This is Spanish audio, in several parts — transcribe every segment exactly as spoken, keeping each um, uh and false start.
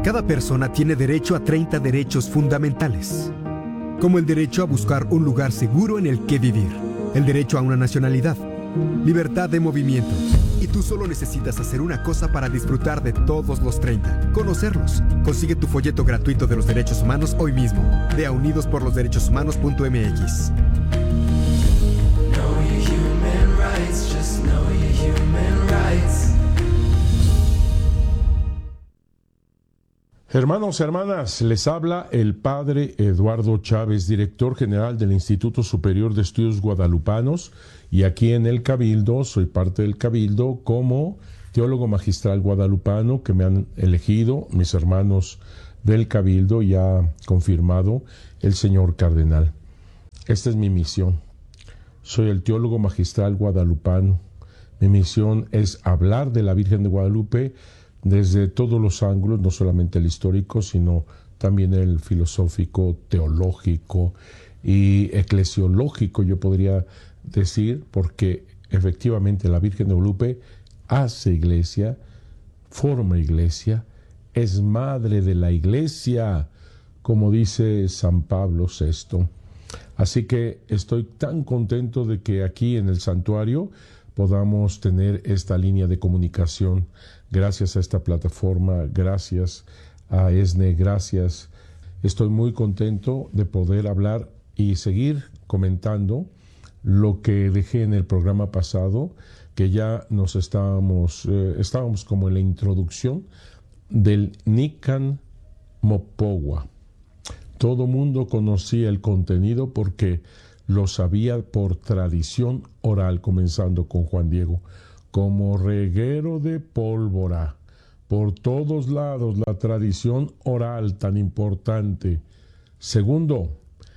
Cada persona tiene derecho a treinta derechos fundamentales, como el derecho a buscar un lugar seguro en el que vivir, el derecho a una nacionalidad, libertad de movimiento. Y tú solo necesitas hacer una cosa para disfrutar de todos los treinta, conocerlos. Consigue tu folleto gratuito de los derechos humanos hoy mismo. Ve a unidos por los derechos humanos punto m x. Hermanos, hermanas, les habla el Padre Eduardo Chávez, director general del Instituto Superior de Estudios Guadalupanos, y aquí en el Cabildo, soy parte del Cabildo como teólogo magistral guadalupano que me han elegido mis hermanos del Cabildo y ha confirmado el señor cardenal. Esta es mi misión. Soy el teólogo magistral guadalupano. Mi misión es hablar de la Virgen de Guadalupe desde todos los ángulos, no solamente el histórico, sino también el filosófico, teológico y eclesiológico, yo podría decir, porque efectivamente la Virgen de Guadalupe hace iglesia, forma iglesia, es madre de la iglesia, como dice San Pablo sexto. Así que estoy tan contento de que aquí en el santuario podamos tener esta línea de comunicación. Gracias a esta plataforma, gracias a ESNE, gracias. Estoy muy contento de poder hablar y seguir comentando lo que dejé en el programa pasado, que ya nos estábamos, eh, estábamos como en la introducción del Nican Mopowa. Todo mundo conocía el contenido porque lo sabía por tradición oral, comenzando con Juan Diego. Como reguero de pólvora, por todos lados la tradición oral tan importante. Segundo,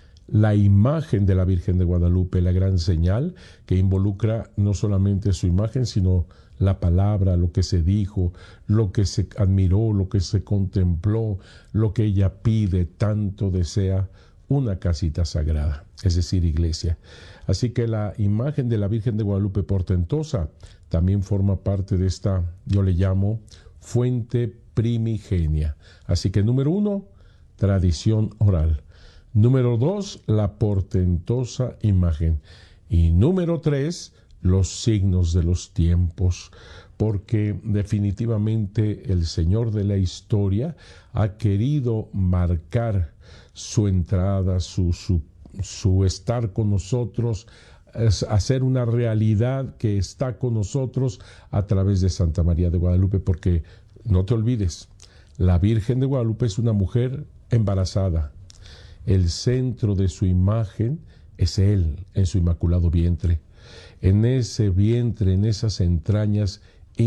la imagen de la Virgen de Guadalupe, la gran señal que involucra no solamente su imagen, sino la palabra, lo que se dijo, lo que se admiró, lo que se contempló, lo que ella pide, tanto desea, una casita sagrada, es decir, iglesia. Así que la imagen de la Virgen de Guadalupe portentosa también forma parte de esta, yo le llamo, fuente primigenia. Así que número uno, tradición oral. Número dos, la portentosa imagen. Y número tres, los signos de los tiempos, porque definitivamente el Señor de la historia ha querido marcar su entrada, su, su, su estar con nosotros, es hacer una realidad que está con nosotros a través de Santa María de Guadalupe, porque no te olvides, la Virgen de Guadalupe es una mujer embarazada. El centro de su imagen es Él en su inmaculado vientre. En ese vientre, en esas entrañas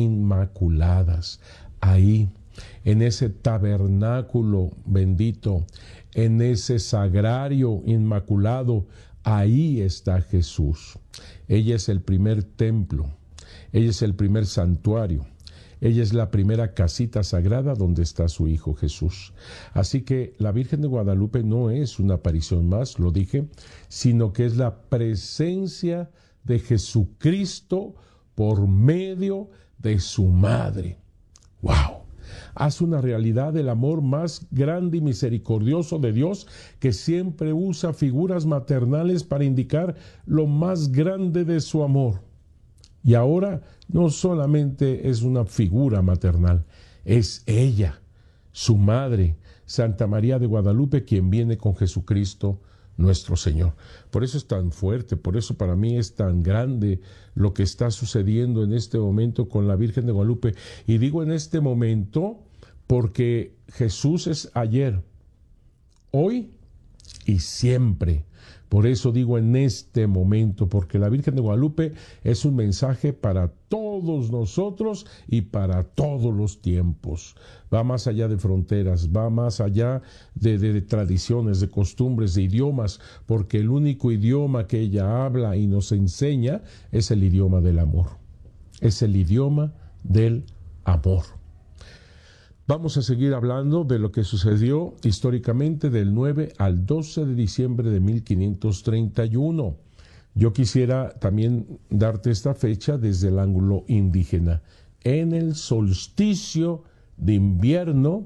inmaculadas, ahí, en ese tabernáculo bendito, en ese sagrario inmaculado, ahí está Jesús. Ella es el primer templo, ella es el primer santuario, ella es la primera casita sagrada donde está su Hijo Jesús. Así que la Virgen de Guadalupe no es una aparición más, lo dije, sino que es la presencia de Jesucristo por medio de su madre. ¡Wow! Hace una realidad el amor más grande y misericordioso de Dios, que siempre usa figuras maternales para indicar lo más grande de su amor. Y ahora no solamente es una figura maternal, es ella, su madre, Santa María de Guadalupe, quien viene con Jesucristo nuestro Señor. Por eso es tan fuerte, por eso para mí es tan grande lo que está sucediendo en este momento con la Virgen de Guadalupe. Y digo en este momento porque Jesús es ayer, hoy y siempre. Por eso digo en este momento, porque la Virgen de Guadalupe es un mensaje para todos nosotros y para todos los tiempos. Va más allá de fronteras, va más allá de, de, de tradiciones, de costumbres, de idiomas, porque el único idioma que ella habla y nos enseña es el idioma del amor. Es el idioma del amor. Vamos a seguir hablando de lo que sucedió históricamente del nueve al doce de diciembre de mil quinientos treinta y uno. Yo quisiera también darte esta fecha desde el ángulo indígena. En el solsticio de invierno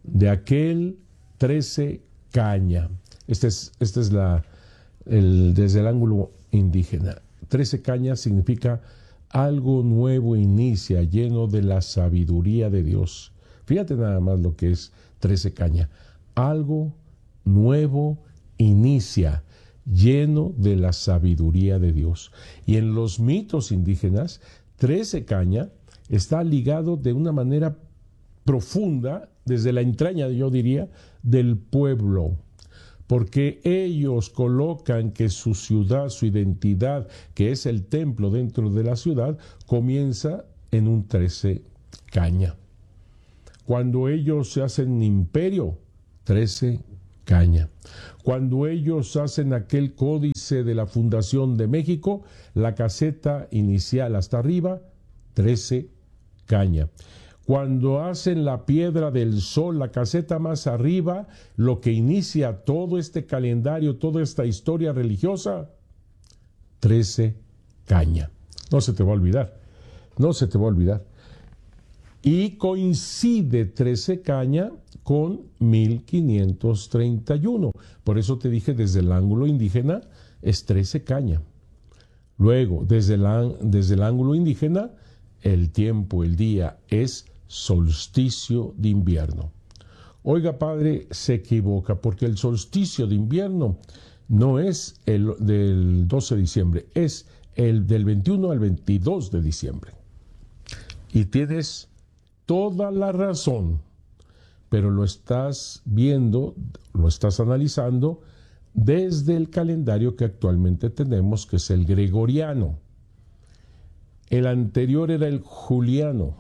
de aquel trece caña. Este es, este es la, el, desde el ángulo indígena. trece caña significa algo nuevo inicia, lleno de la sabiduría de Dios. Fíjate nada más lo que es trece caña. Algo nuevo inicia, lleno de la sabiduría de Dios. Y en los mitos indígenas, trece caña está ligado de una manera profunda, desde la entraña, yo diría, del pueblo. Porque ellos colocan que su ciudad, su identidad, que es el templo dentro de la ciudad, comienza en un trece caña. Cuando ellos se hacen imperio, trece caña. Cuando ellos hacen aquel códice de la fundación de México, la caseta inicial hasta arriba, trece caña. Cuando hacen la piedra del sol, la caseta más arriba, lo que inicia todo este calendario, toda esta historia religiosa, trece caña. No se te va a olvidar, no se te va a olvidar. Y coincide trece caña con mil quinientos treinta y uno. Por eso te dije, desde el ángulo indígena es trece caña. Luego, desde el, desde el ángulo indígena, el tiempo, el día es solsticio de invierno. Oiga, padre, se equivoca, porque el solsticio de invierno no es el del doce de diciembre, es el del veintiuno al veintidós de diciembre. Y tienes toda la razón, pero lo estás viendo, lo estás analizando desde el calendario que actualmente tenemos, que es el gregoriano. El anterior era el juliano.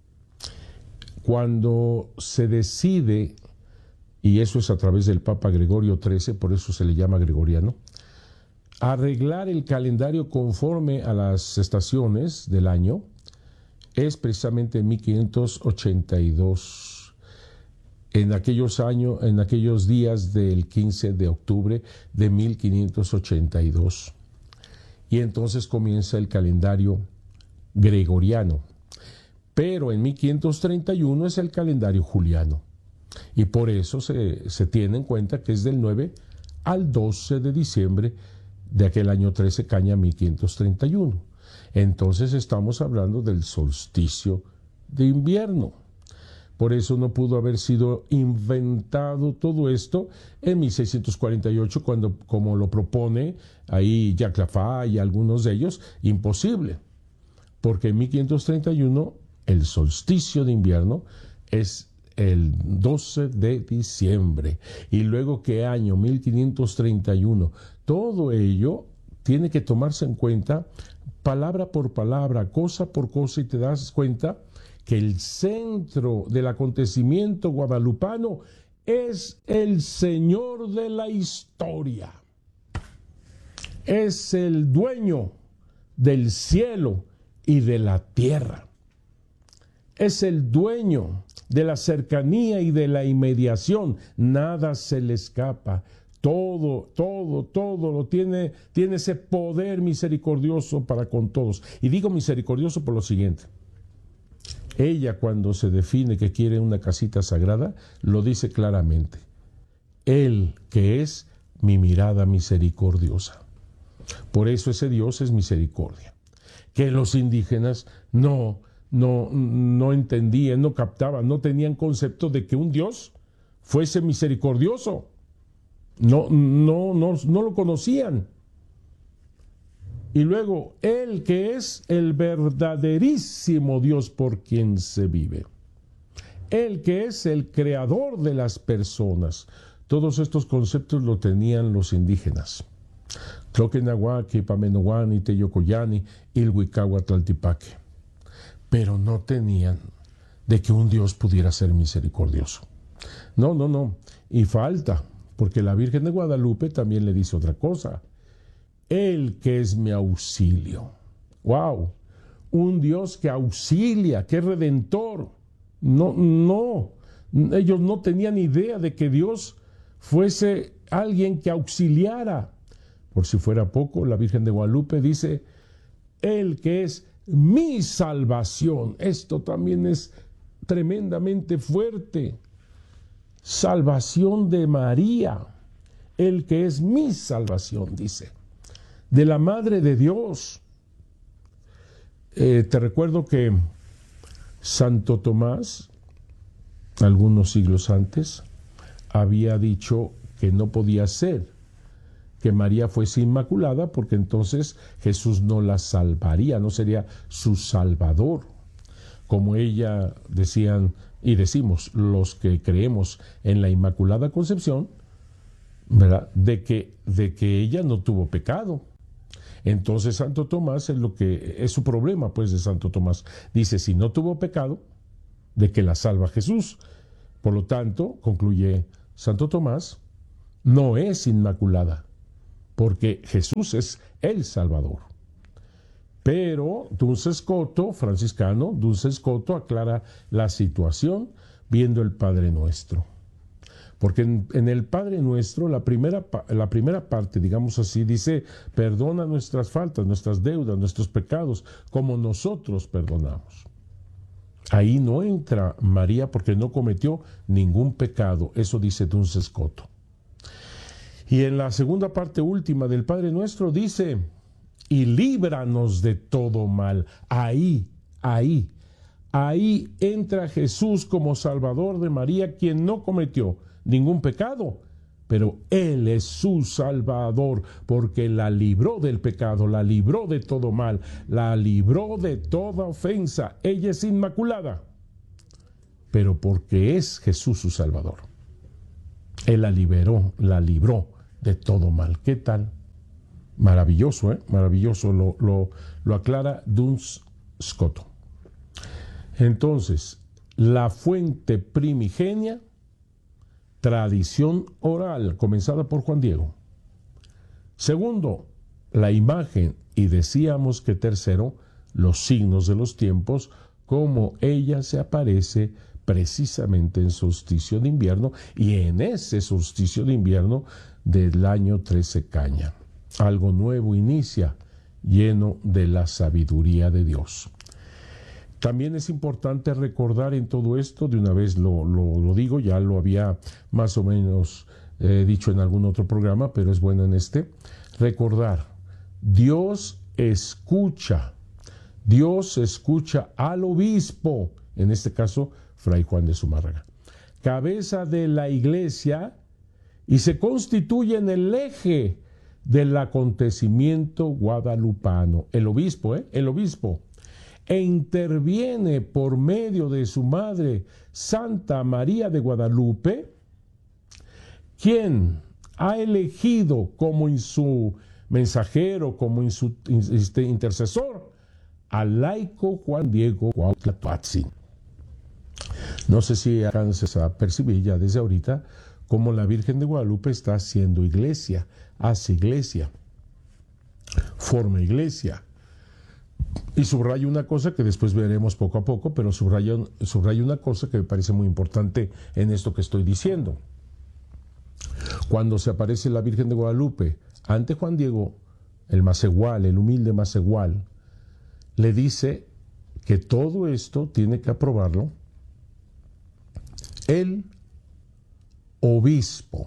Cuando se decide, y eso es a través del Papa Gregorio trece, por eso se le llama gregoriano, arreglar el calendario conforme a las estaciones del año, es precisamente en mil quinientos ochenta y dos, en aquellos años, en aquellos días del quince de octubre de mil quinientos ochenta y dos. Y entonces comienza el calendario gregoriano. Pero en mil quinientos treinta y uno es el calendario juliano. Y por eso se, se tiene en cuenta que es del nueve al doce de diciembre de aquel año trece caña mil quinientos treinta y uno. Entonces estamos hablando del solsticio de invierno. Por eso no pudo haber sido inventado todo esto en mil seiscientos cuarenta y ocho, cuando, como lo propone ahí Jacques Lafay y algunos de ellos, imposible. Porque en mil quinientos treinta y uno el solsticio de invierno es el doce de diciembre. Y luego, ¿qué año? mil quinientos treinta y uno. Todo ello tiene que tomarse en cuenta palabra por palabra, cosa por cosa, y te das cuenta que el centro del acontecimiento guadalupano es el Señor de la historia. Es el dueño del cielo y de la tierra. Es el dueño de la cercanía y de la inmediación. Nada se le escapa. Todo, todo, todo lo tiene, tiene ese poder misericordioso para con todos. Y digo misericordioso por lo siguiente. Ella, cuando se define que quiere una casita sagrada, lo dice claramente. Él, que es mi mirada misericordiosa. Por eso ese Dios es misericordia. Que los indígenas no, no, no entendían, no captaban, no tenían concepto de que un Dios fuese misericordioso. No, no, no, no lo conocían. Y luego, Él que es el verdaderísimo Dios por quien se vive. Él que es el creador de las personas. Todos estos conceptos lo tenían los indígenas. Tloquenahuaque, Pamenohuani, Teyocoyani, Ilhuicahuatlaltipaque. Pero no tenían de que un Dios pudiera ser misericordioso. No, no, no. Y falta, porque la Virgen de Guadalupe también le dice otra cosa. Él que es mi auxilio. ¡Wow! Un Dios que auxilia, que es redentor. No, no. Ellos no tenían idea de que Dios fuese alguien que auxiliara. Por si fuera poco, la Virgen de Guadalupe dice, Él que es mi salvación. Esto también es tremendamente fuerte. salvación de María, el que es mi salvación, dice, de la Madre de Dios. Eh, te recuerdo que Santo Tomás, algunos siglos antes, había dicho que no podía ser que María fuese inmaculada, porque entonces Jesús no la salvaría, no sería su salvador. Como ella decían y decimos los que creemos en la Inmaculada Concepción, ¿verdad? De que, de que ella no tuvo pecado. Entonces Santo Tomás es lo que es su problema, pues, de Santo Tomás. Dice, si no tuvo pecado, de que la salva Jesús. Por lo tanto, concluye Santo Tomás, no es inmaculada, porque Jesús es el Salvador. Pero Duns Scoto, franciscano, Duns Scoto aclara la situación viendo el Padre Nuestro. Porque en, en el Padre Nuestro, la primera, la primera parte, digamos así, dice, perdona nuestras faltas, nuestras deudas, nuestros pecados, como nosotros perdonamos. Ahí no entra María porque no cometió ningún pecado, eso dice Duns Scoto. Y en la segunda parte última del Padre Nuestro dice, y líbranos de todo mal. Ahí, ahí, ahí entra Jesús como Salvador de María, quien no cometió ningún pecado, pero Él es su Salvador, porque la libró del pecado, la libró de todo mal, la libró de toda ofensa. Ella es inmaculada, pero porque es Jesús su Salvador. Él la liberó, la libró de todo mal. ¿Qué tal? Maravilloso, ¿eh? Maravilloso, lo, lo, lo aclara Duns Scoto. Entonces, la fuente primigenia, tradición oral, comenzada por Juan Diego. Segundo, la imagen, y decíamos que tercero, los signos de los tiempos, como ella se aparece precisamente en solsticio de invierno, y en ese solsticio de invierno del año trece Caña. Algo nuevo inicia, lleno de la sabiduría de Dios. También es importante recordar en todo esto, de una vez lo, lo, lo digo, ya lo había más o menos eh, dicho en algún otro programa, pero es bueno en este, recordar, Dios escucha, Dios escucha al obispo, en este caso, Fray Juan de Zumárraga, cabeza de la Iglesia, y se constituye en el eje del acontecimiento guadalupano. El obispo, ¿eh? El obispo. E interviene por medio de su madre, Santa María de Guadalupe, quien ha elegido como su mensajero, como su este, intercesor, al laico Juan Diego Cuautlapatzin. No sé si alcances a percibir ya desde ahorita cómo la Virgen de Guadalupe está haciendo iglesia, hace iglesia, forma iglesia. Y subrayo una cosa que después veremos poco a poco, pero subrayo, subrayo una cosa que me parece muy importante en esto que estoy diciendo. Cuando se aparece la Virgen de Guadalupe ante Juan Diego, el Macegual, el humilde Macegual, le dice que todo esto tiene que aprobarlo el obispo.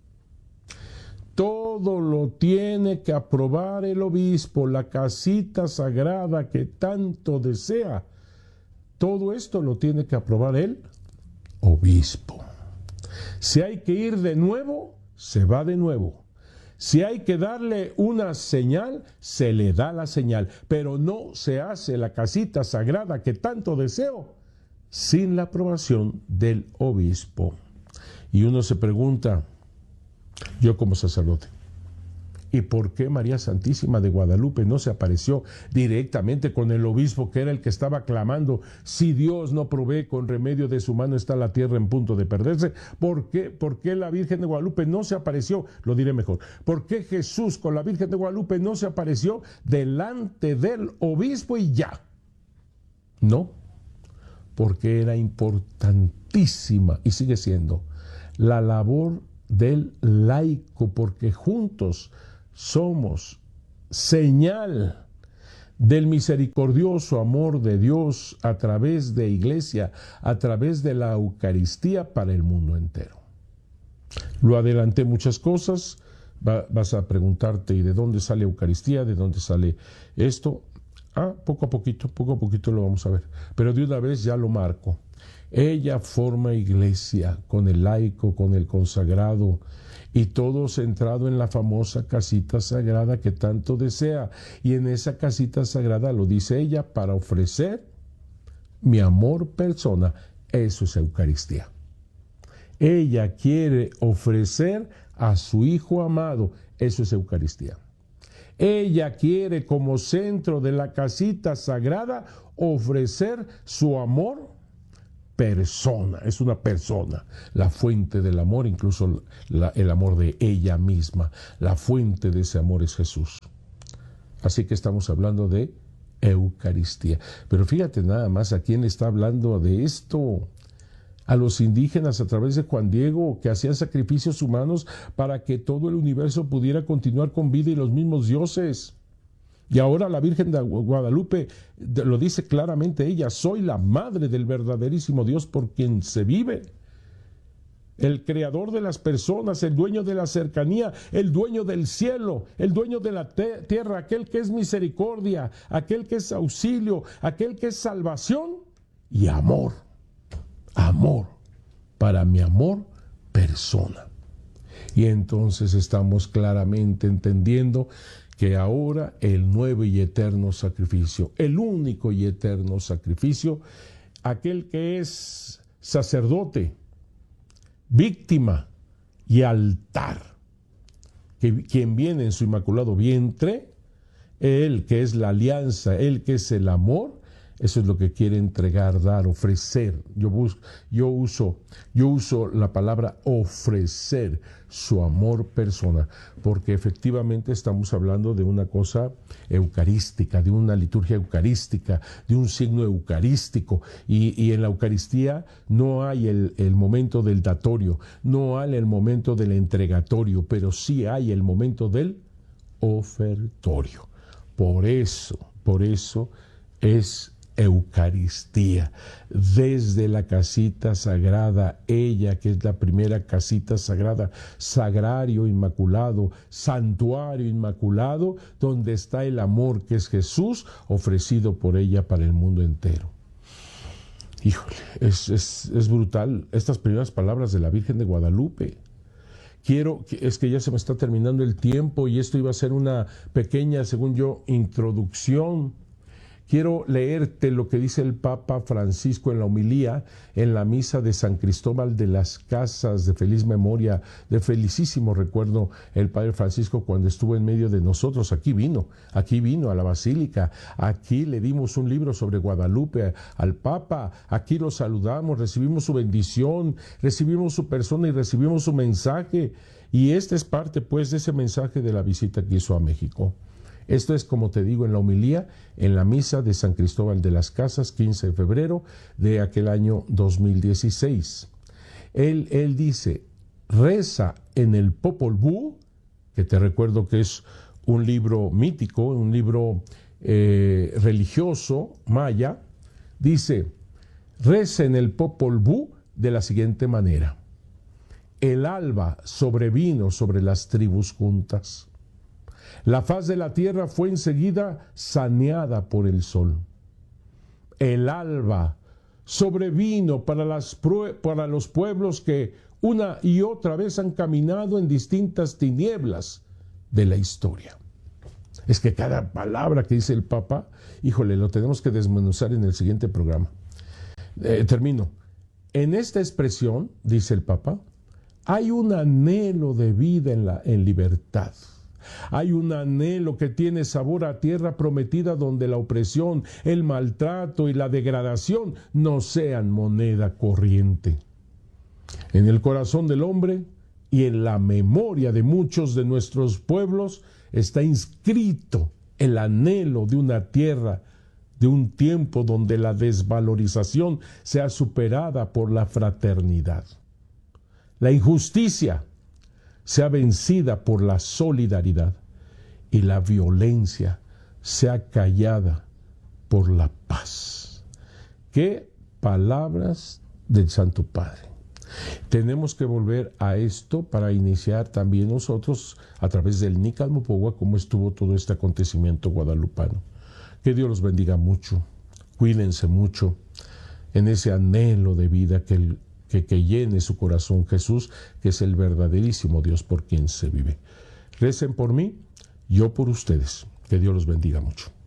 Todo lo tiene que aprobar el obispo, la casita sagrada que tanto desea. Todo esto lo tiene que aprobar el obispo. Si hay que ir de nuevo, se va de nuevo. Si hay que darle una señal, se le da la señal. Pero no se hace la casita sagrada que tanto deseo sin la aprobación del obispo. Y uno se pregunta, yo como sacerdote, ¿y por qué María Santísima de Guadalupe no se apareció directamente con el obispo, que era el que estaba clamando, si Dios no provee, con remedio de su mano está la tierra en punto de perderse? ¿Por qué, por qué la Virgen de Guadalupe no se apareció? Lo diré mejor. ¿Por qué Jesús con la Virgen de Guadalupe no se apareció delante del obispo y ya? No, porque era importantísima, y sigue siendo, la labor del laico, porque juntos somos señal del misericordioso amor de Dios a través de Iglesia, a través de la Eucaristía para el mundo entero. Lo adelanté muchas cosas, Va, vas a preguntarte, ¿y de dónde sale Eucaristía? ¿De dónde sale esto? Ah, poco a poquito, poco a poquito lo vamos a ver. Pero de una vez ya lo marco. Ella forma iglesia con el laico, con el consagrado, y todo centrado en la famosa casita sagrada que tanto desea. Y en esa casita sagrada, lo dice ella, para ofrecer mi amor persona. Eso es Eucaristía. Ella quiere ofrecer a su Hijo amado. Eso es Eucaristía. Ella quiere, como centro de la casita sagrada, ofrecer su amor persona. Es una persona, la fuente del amor, incluso la, el amor de ella misma. La fuente de ese amor es Jesús. Así que estamos hablando de Eucaristía. Pero fíjate nada más a quién está hablando de esto. A los indígenas a través de Juan Diego, que hacían sacrificios humanos para que todo el universo pudiera continuar con vida y los mismos dioses. Y ahora la Virgen de Guadalupe lo dice claramente ella: soy la madre del verdaderísimo Dios por quien se vive. El creador de las personas, el dueño de la cercanía, el dueño del cielo, el dueño de la tierra, aquel que es misericordia, aquel que es auxilio, aquel que es salvación y amor. Amor, para mi amor persona. Y entonces estamos claramente entendiendo que ahora el nuevo y eterno sacrificio, el único y eterno sacrificio, aquel que es sacerdote, víctima y altar, que, quien viene en su inmaculado vientre, él que es la alianza, él que es el amor. Eso es lo que quiere entregar, dar, ofrecer. Yo, busco, yo, uso, yo uso la palabra ofrecer, su amor persona, porque efectivamente estamos hablando de una cosa eucarística, de una liturgia eucarística, de un signo eucarístico. Y, y en la Eucaristía no hay el, el momento del datorio, no hay el momento del entregatorio, pero sí hay el momento del ofertorio. Por eso, por eso es Eucaristía, desde la casita sagrada, ella que es la primera casita sagrada, sagrario inmaculado, santuario inmaculado, donde está el amor que es Jesús, ofrecido por ella para el mundo entero. Híjole, es, es, es brutal estas primeras palabras de la Virgen de Guadalupe. Quiero, es que ya se me está terminando el tiempo y esto iba a ser una pequeña, según yo, introducción. Quiero leerte lo que dice el Papa Francisco en la homilía en la misa de San Cristóbal de las Casas, de feliz memoria, de felicísimo recuerdo, el Padre Francisco cuando estuvo en medio de nosotros. Aquí vino, aquí vino a la Basílica, aquí le dimos un libro sobre Guadalupe al Papa, aquí lo saludamos, recibimos su bendición, recibimos su persona y recibimos su mensaje. Y esta es parte, pues, de ese mensaje de la visita que hizo a México. Esto es, como te digo, en la homilía, en la misa de San Cristóbal de las Casas, quince de febrero de aquel año dos mil dieciséis. Él, él dice, reza en el Popol Vuh, que te recuerdo que es un libro mítico, un libro eh, religioso maya, dice, reza en el Popol Vuh de la siguiente manera: el alba sobrevino sobre las tribus juntas. La faz de la tierra fue enseguida saneada por el sol. El alba sobrevino para, las, para los pueblos que una y otra vez han caminado en distintas tinieblas de la historia. Es que cada palabra que dice el Papa, híjole, lo tenemos que desmenuzar en el siguiente programa. Eh, termino. En esta expresión, dice el Papa, hay un anhelo de vida en, la, en libertad. Hay un anhelo que tiene sabor a tierra prometida donde la opresión, el maltrato y la degradación no sean moneda corriente. En el corazón del hombre y en la memoria de muchos de nuestros pueblos está inscrito el anhelo de una tierra, de un tiempo donde la desvalorización sea superada por la fraternidad. La injusticia sea vencida por la solidaridad y la violencia sea callada por la paz. ¡Qué palabras del Santo Padre! Tenemos que volver a esto para iniciar también nosotros a través del Nicalmopogua cómo estuvo todo este acontecimiento guadalupano. Que Dios los bendiga mucho, cuídense mucho en ese anhelo de vida que, el, que, que llene su corazón Jesús, que es el verdaderísimo Dios por quien se vive. Recen por mí, yo por ustedes. Que Dios los bendiga mucho.